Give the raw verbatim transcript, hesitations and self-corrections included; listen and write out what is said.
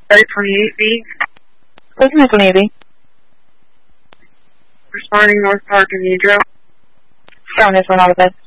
thirty twenty-eight B. Listen to twenty-eight B. Responding North Park and Nidro. Sound is one out of bed.